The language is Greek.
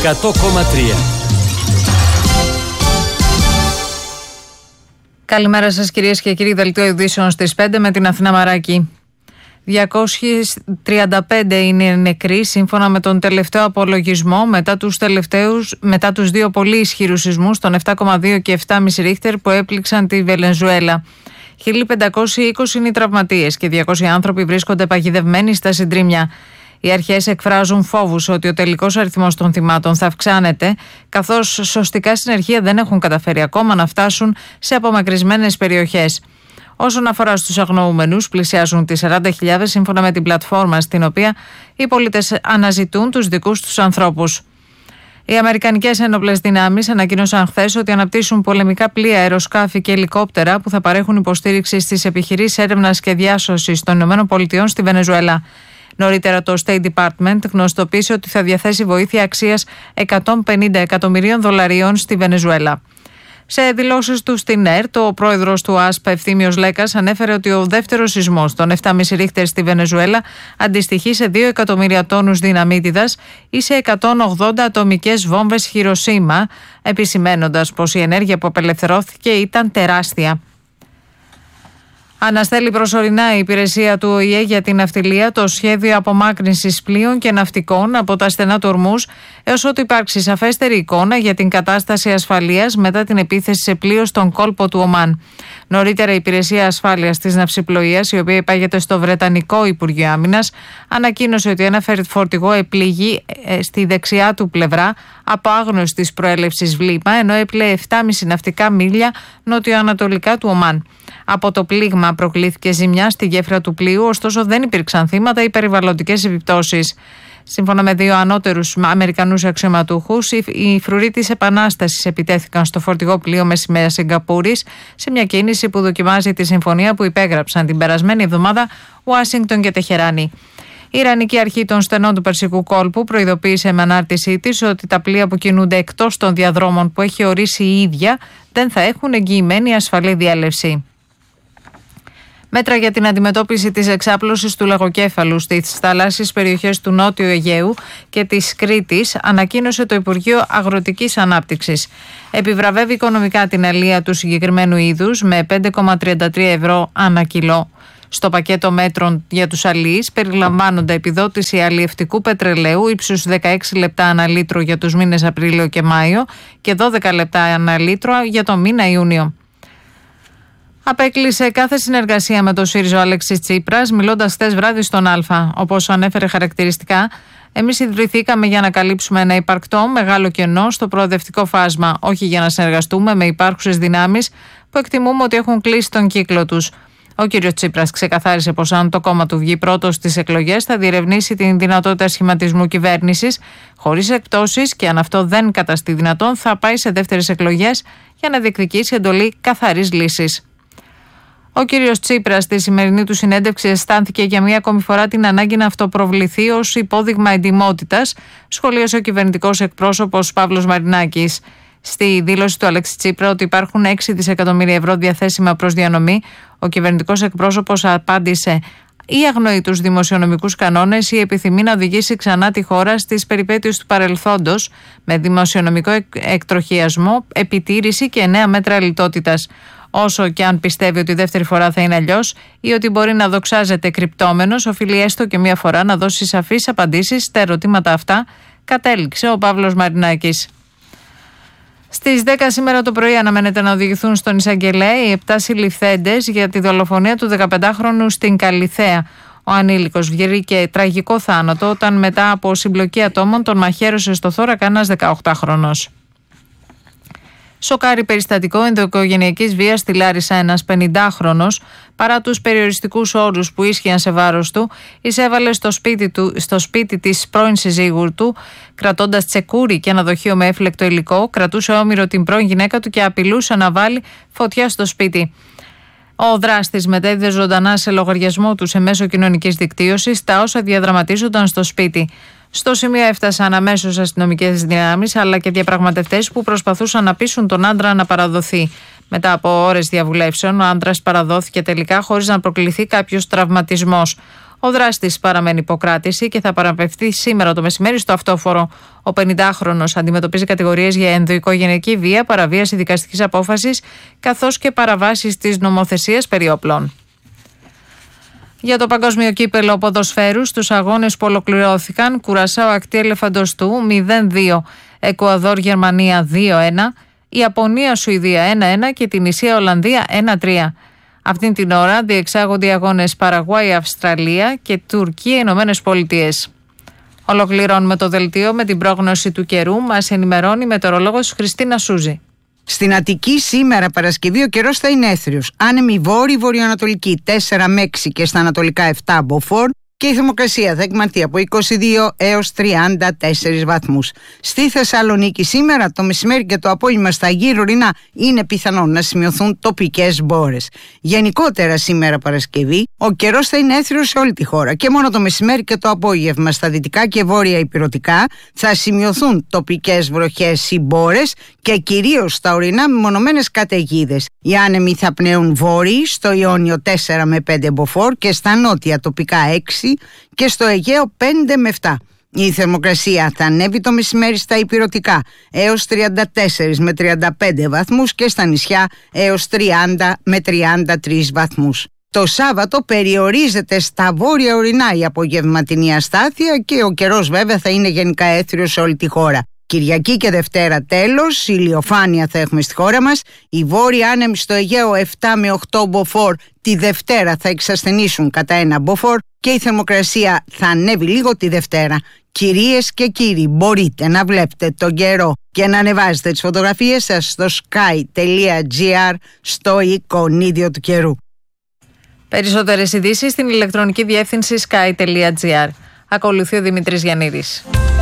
100,3. Καλημέρα σας κυρίες και κύριοι, δελτίο ειδήσεων στις 5 με την Αθηνά Μαράκη. 235 είναι νεκροί σύμφωνα με τον τελευταίο απολογισμό μετά τους δύο πολύ ισχυρούς σεισμούς των 7,2 και 7,5 ρίχτερ που έπληξαν τη Βενεζουέλα. 1.520 είναι οι τραυματίες και 200 άνθρωποι βρίσκονται παγιδευμένοι στα συντρίμμια. Οι αρχές εκφράζουν φόβους ότι ο τελικός αριθμός των θυμάτων θα αυξάνεται, καθώς σωστικά συνεργεία δεν έχουν καταφέρει ακόμα να φτάσουν σε απομακρυσμένες περιοχές. Όσον αφορά στους αγνοούμενους, πλησιάζουν τις 40.000 σύμφωνα με την πλατφόρμα στην οποία οι πολίτες αναζητούν τους δικούς τους ανθρώπους. Οι Αμερικανικές ένοπλες δυνάμεις ανακοίνωσαν χθες ότι αναπτύσσουν πολεμικά πλοία, αεροσκάφη και ελικόπτερα που θα παρέχουν υποστήριξη στις επιχειρήσεις έρευνας και διάσωσης των ΗΠΑ στη Βενεζουέλα. Νωρίτερα το State Department γνωστοποίησε ότι θα διαθέσει βοήθεια αξίας $150 εκατομμυρίων στη Βενεζουέλα. Σε δηλώσεις του στην ΕΡΤ, ο πρόεδρος του ΑΣΠ Ευθύμιος Λέκας ανέφερε ότι ο δεύτερος σεισμός των 7,5 ρίχτερ στη Βενεζουέλα αντιστοιχεί σε 2 εκατομμύρια τόνους δυναμίτιδας ή σε 180 ατομικές βόμβες Χιροσίμα, επισημαίνοντας πως η ενέργεια που απελευθερώθηκε ήταν τεράστια. Αναστέλει προσωρινά η υπηρεσία του ΟΗΕ για την ναυτιλία το σχέδιο απομάκρυνσης πλοίων και ναυτικών από τα στενά του Ορμούζ έως ότου υπάρξει σαφέστερη εικόνα για την κατάσταση ασφαλείας μετά την επίθεση σε πλοίο στον κόλπο του Ομάν. Νωρίτερα η Υπηρεσία Ασφάλειας της Ναυσιπλοείας, η οποία υπάγεται στο Βρετανικό Υπουργείο Άμυνας, ανακοίνωσε ότι ένα φορτηγό επλήγει στη δεξιά του πλευρά από άγνωστης προέλευσης βλήμα, ενώ έπλεε 7,5 ναυτικά μίλια νοτιοανατολικά του Ομάν. Από το πλήγμα προκλήθηκε ζημιά στη γέφυρα του πλοίου, ωστόσο δεν υπήρξαν θύματα ή περιβαλλοντικές επιπτώσεις. Σύμφωνα με 2 ανώτερους Αμερικανούς αξιωματούχους, οι φρουροί της Επανάστασης επιτέθηκαν στο φορτηγό πλοίο με σημαία Σιγκαπούρης σε μια κίνηση που δοκιμάζει τη συμφωνία που υπέγραψαν την περασμένη εβδομάδα Ουάσιγκτον και Τεχεράνη. Η Ιρανική Αρχή των Στενών του Περσικού Κόλπου προειδοποίησε με ανάρτησή της ότι τα πλοία που κινούνται εκτός των διαδρόμων που έχει ορίσει η ίδια δεν θα έχουν εγγυημένη ασφαλή διέλευση. Μέτρα για την αντιμετώπιση της εξάπλωσης του λαγοκέφαλου στις θαλάσσιες περιοχές του Νότιου Αιγαίου και της Κρήτης ανακοίνωσε το Υπουργείο Αγροτικής Ανάπτυξης. Επιβραβεύει οικονομικά την αλεία του συγκεκριμένου είδους με 5,33 ευρώ ανά κιλό. Στο πακέτο μέτρων για τους αλιείς περιλαμβάνονται επιδότηση αλλιευτικού πετρελαίου ύψους 16 λεπτά ανά λίτρο για τους μήνες Απρίλιο και Μάιο και 12 λεπτά ανά λίτρο για το μήνα Ιούνιο. Απέκλεισε κάθε συνεργασία με τον ΣΥΡΙΖΑ ο Αλέξης Τσίπρας, μιλώντας χθες βράδυ στον Α. Όπως ανέφερε χαρακτηριστικά, εμείς ιδρυθήκαμε για να καλύψουμε ένα υπαρκτό μεγάλο κενό στο προοδευτικό φάσμα, όχι για να συνεργαστούμε με υπάρχουσες δυνάμεις που εκτιμούμε ότι έχουν κλείσει τον κύκλο τους. Ο κ. Τσίπρας ξεκαθάρισε πως αν το κόμμα του βγει πρώτος στις εκλογές θα διερευνήσει την δυνατότητα σχηματισμού κυβέρνησης χωρίς εκπτώσεις και αν αυτό δεν καταστεί δυνατόν θα πάει σε δεύτερες εκλογές για να διεκδικήσει εντολή καθαρής λύσης. Ο κύριος Τσίπρας στη σημερινή του συνέντευξη αισθάνθηκε για μία ακόμη φορά την ανάγκη να αυτοπροβληθεί ως υπόδειγμα εντιμότητας, σχολίασε ο κυβερνητικός εκπρόσωπος Παύλος Μαρινάκης. Στη δήλωση του Αλέξη Τσίπρα ότι υπάρχουν 6 δισεκατομμύρια ευρώ διαθέσιμα προς διανομή, ο κυβερνητικός εκπρόσωπος απάντησε ή αγνοεί τους δημοσιονομικούς κανόνες ή επιθυμεί να οδηγήσει ξανά τη χώρα στις περιπέτειες του παρελθόντος με δημοσιονομικό εκτροχιασμό, επιτήρηση και νέα μέτρα λιτότητας. Όσο και αν πιστεύει ότι η δεύτερη φορά θα είναι αλλιώς ή ότι μπορεί να δοξάζεται κρυπτόμενος, οφείλει έστω και μία φορά να δώσει σαφείς απαντήσεις στα ερωτήματα αυτά, κατέληξε ο Παύλος Μαρινάκης. Στις 10 σήμερα το πρωί αναμένεται να οδηγηθούν στον εισαγγελέα οι 7 συλληφθέντες για τη δολοφονία του 15χρονου στην Καλιθέα. Ο ανήλικος βγήκε τραγικό θάνατο όταν μετά από συμπλοκή ατόμων τον μαχαίρωσε στο θώρακα ένας 18χρονος. Σοκάρει περιστατικό ενδοοικογενειακής βίας στη Λάρισα. Ένας 50χρονος, παρά τους περιοριστικούς όρους που ίσχυαν σε βάρος του, εισέβαλε στο σπίτι της πρώην συζύγου του, κρατώντας τσεκούρι και ένα δοχείο με έφλεκτο υλικό, κρατούσε όμηρο την πρώην γυναίκα του και απειλούσε να βάλει φωτιά στο σπίτι. Ο δράστης μετέδιδε ζωντανά σε λογαριασμό του σε μέσο κοινωνικής δικτύωσης τα όσα διαδραματίζονταν στο σπίτι. Στο σημείο έφτασαν αμέσως αστυνομικές δυνάμεις αλλά και διαπραγματευτές που προσπαθούσαν να πείσουν τον άντρα να παραδοθεί. Μετά από ώρες διαβουλεύσεων, ο άντρας παραδόθηκε τελικά χωρίς να προκληθεί κάποιος τραυματισμός. Ο δράστης παραμένει υποκράτηση και θα παραπευθεί σήμερα το μεσημέρι στο αυτόφορο. Ο 50χρονος αντιμετωπίζει κατηγορίες για ενδοοικογενειακή βία, παραβίαση δικαστικής απόφασης, καθώς και παραβάσεις της νομοθεσίας περί όπλων. Για το παγκόσμιο κύπελο ποδοσφαίρου, στους αγώνες που ολοκληρώθηκαν, Κουρασάο Ακτή Ελεφαντοστού 0-2, Εκουαδόρ Γερμανία 2-1, Ιαπωνία Σουηδία 1-1 και την Ισία Ολλανδία 1-3. Αυτήν την ώρα διεξάγονται οι αγώνες Παραγουάη Αυστραλία και Τουρκία Ηνωμένες Πολιτείες. Ολοκληρώνουμε το δελτίο με την πρόγνωση του καιρού. Μας ενημερώνει η μετεωρολόγος Χριστίνα Σούζη. Στην Αττική σήμερα Παρασκευή ο καιρός θα είναι έθριος. Άνεμη βόρειο-βορειοανατολική 4 με 6 και στα ανατολικά 7 μποφόρ. Και η θερμοκρασία θα εκμανθεί από 22 έως 34 βαθμούς. Στη Θεσσαλονίκη σήμερα το μεσημέρι και το απόγευμα στα γύρω ορεινά είναι πιθανόν να σημειωθούν τοπικές μπόρες. Γενικότερα σήμερα Παρασκευή ο καιρός θα είναι έθριος σε όλη τη χώρα και μόνο το μεσημέρι και το απόγευμα στα δυτικά και βόρεια ηπειρωτικά θα σημειωθούν τοπικές βροχές ή μπόρες και κυρίως στα ορεινά μεμονωμένες καταιγίδες. Οι άνεμοι θα πνέουν βόρειοι στο Ιόνιο 4 με 5 μποφόρ και στα νότια τοπικά 6 και στο Αιγαίο 5 με 7. Η θερμοκρασία θα ανέβει το μεσημέρι στα ηπειρωτικά έως 34 με 35 βαθμούς και στα νησιά έως 30 με 33 βαθμούς. Το Σάββατο περιορίζεται στα βόρεια ορεινά η απογευματινή αστάθεια και ο καιρός βέβαια θα είναι γενικά έθριος σε όλη τη χώρα. Κυριακή και Δευτέρα τέλος, ηλιοφάνεια θα έχουμε στη χώρα μας. Οι βόρειοι άνεμοι στο Αιγαίο 7 με 8 μποφόρ τη Δευτέρα θα εξασθενήσουν κατά 1 μποφόρ και η θερμοκρασία θα ανέβει λίγο τη Δευτέρα. Κυρίες και κύριοι, μπορείτε να βλέπετε τον καιρό και να ανεβάζετε τις φωτογραφίες σας στο sky.gr στο εικονίδιο του καιρού. Περισσότερες ειδήσεις στην ηλεκτρονική διεύθυνση sky.gr. Ακολουθεί ο Δημήτρης Γιαννίδης.